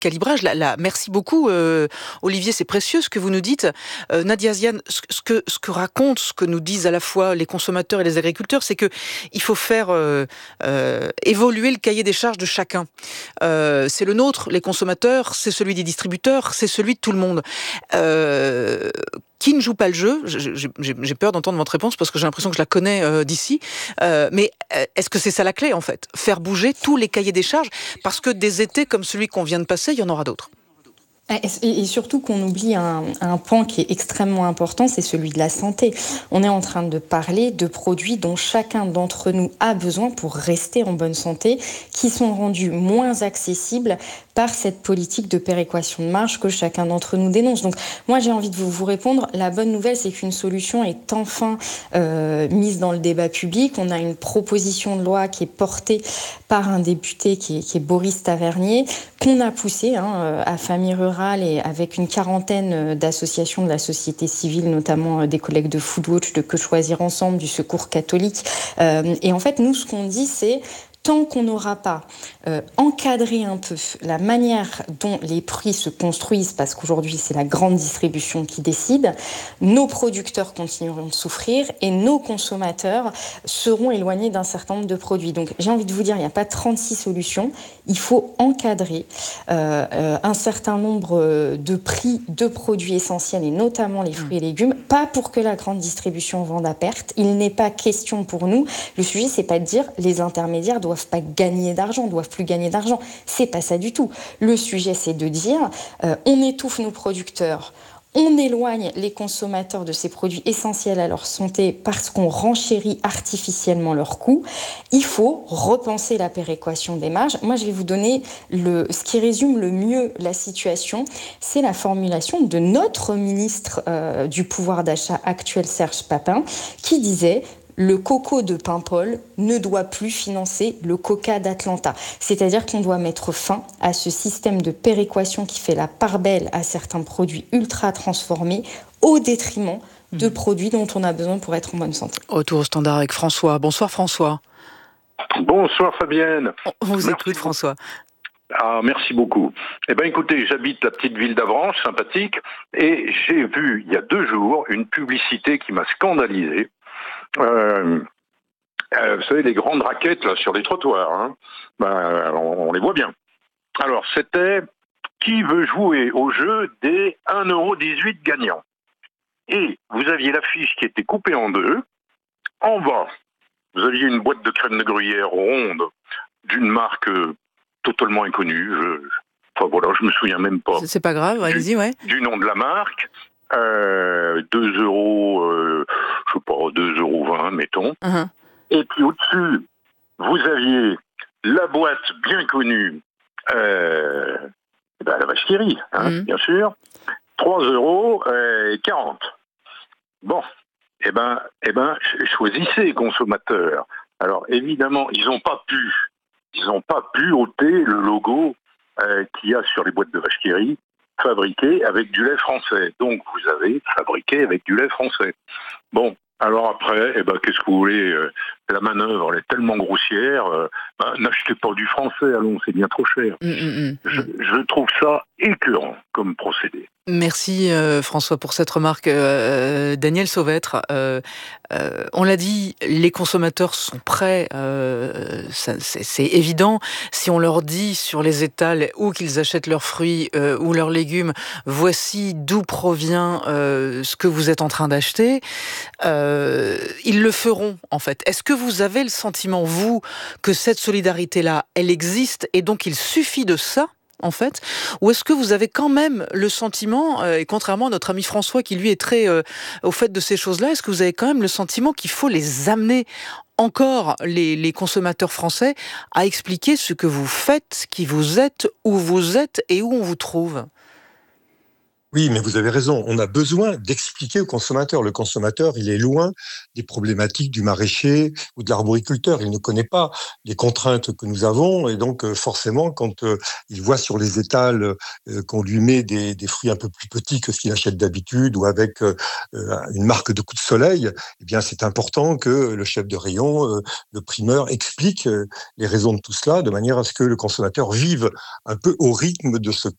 calibrage. Merci beaucoup, Olivier, c'est précieux ce que vous nous dites. Nadia Ziane, ce que racontent, ce que nous disent à la fois les consommateurs et les agriculteurs, c'est que il faut faire évoluer le cahier des charges de chacun. C'est le nôtre, les consommateurs, c'est celui des distributeurs, c'est celui de tout le monde. Qui ne joue pas le jeu? J'ai peur d'entendre votre réponse parce que j'ai l'impression que je la connais d'ici. Mais est-ce que c'est ça la clé, en fait? Faire bouger tous les cahiers des charges? Parce que des étés comme celui qu'on vient de passer, il y en aura d'autres. Et surtout qu'on oublie un pan qui est extrêmement important, c'est celui de la santé. On est en train de parler de produits dont chacun d'entre nous a besoin pour rester en bonne santé, qui sont rendus moins accessibles par cette politique de péréquation de marge que chacun d'entre nous dénonce. Donc moi j'ai envie de vous répondre, la bonne nouvelle c'est qu'une solution est enfin mise dans le débat public. On a une proposition de loi qui est portée par un député qui est Boris Tavernier, qu'on a poussé à Famille Rurale et avec une quarantaine d'associations de la société civile, notamment des collègues de Foodwatch, de Que Choisir Ensemble, du Secours catholique. Et en fait, nous, ce qu'on dit, c'est tant qu'on n'aura pas encadré un peu la manière dont les prix se construisent, parce qu'aujourd'hui c'est la grande distribution qui décide, nos producteurs continueront de souffrir et nos consommateurs seront éloignés d'un certain nombre de produits. Donc j'ai envie de vous dire, il n'y a pas 36 solutions, il faut encadrer un certain nombre de prix de produits essentiels et notamment les fruits et légumes, pas pour que la grande distribution vende à perte. Il n'est pas question pour nous, le sujet c'est pas de dire les intermédiaires doivent pas gagner d'argent, doivent plus gagner d'argent. C'est pas ça du tout. Le sujet, c'est de dire on étouffe nos producteurs, on éloigne les consommateurs de ces produits essentiels à leur santé parce qu'on renchérit artificiellement leurs coûts. Il faut repenser la péréquation des marges. Moi, je vais vous donner ce qui résume le mieux la situation. C'est la formulation de notre ministre du pouvoir d'achat actuel, Serge Papin, qui disait le coco de Paimpol ne doit plus financer le coca d'Atlanta. C'est-à-dire qu'on doit mettre fin à ce système de péréquation qui fait la part belle à certains produits ultra transformés au détriment de produits dont on a besoin pour être en bonne santé. Retour au standard avec François. Bonsoir François. Bonsoir Fabienne. On vous écoute François. Merci beaucoup. Écoutez, j'habite la petite ville d'Avranches, sympathique, et j'ai vu il y a 2 jours une publicité qui m'a scandalisé. Vous savez, les grandes raquettes là sur les trottoirs, on les voit bien. Alors, c'était qui veut jouer au jeu des 1,18€ gagnants. Et vous aviez l'affiche qui était coupée en 2. En bas, vous aviez une boîte de crème de gruyère ronde d'une marque totalement inconnue. Je me souviens même pas. C'est pas grave, allez-y, ouais. Du nom de la marque. 2€, 2,20€, mettons. Uh-huh. Et puis au-dessus, vous aviez la boîte bien connue, la vache qui rit, bien sûr, 3,40€. Bon, choisissez, consommateurs. Alors évidemment, ils n'ont pas pu ôter le logo qu'il y a sur les boîtes de vache qui rit, fabriqué avec du lait français. Donc, vous avez fabriqué avec du lait français. Bon, alors après, qu'est-ce que vous voulez la manœuvre, elle est tellement grossière. N'achetez pas du français, allons, c'est bien trop cher. Je trouve ça écœurant comme procédé. Merci François pour cette remarque. Daniel Sauvêtre, on l'a dit, les consommateurs sont prêts, c'est évident. Si on leur dit sur les étals où qu'ils achètent leurs fruits ou leurs légumes, voici d'où provient ce que vous êtes en train d'acheter, ils le feront en fait. Est-ce que vous avez le sentiment, vous, que cette solidarité-là, elle existe et donc il suffit de ça en fait, ou est-ce que vous avez quand même le sentiment, et contrairement à notre ami François qui lui est très au fait de ces choses-là, est-ce que vous avez quand même le sentiment qu'il faut les amener encore, les consommateurs français, à expliquer ce que vous faites, qui vous êtes et où on vous trouve ? Oui, mais vous avez raison. On a besoin d'expliquer au consommateur. Le consommateur, il est loin des problématiques du maraîcher ou de l'arboriculteur. Il ne connaît pas les contraintes que nous avons. Et donc, forcément, quand il voit sur les étals qu'on lui met des fruits un peu plus petits que ce qu'il achète d'habitude ou avec une marque de coup de soleil, eh bien, c'est important que le chef de rayon, le primeur, explique les raisons de tout cela de manière à ce que le consommateur vive un peu au rythme de ce